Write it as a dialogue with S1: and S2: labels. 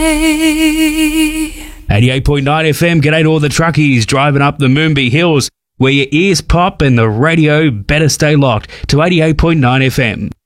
S1: 88.9 FM, g'day to all the truckies driving up the Moonbee Hills, where your ears pop and the radio better stay locked to 88.9 FM.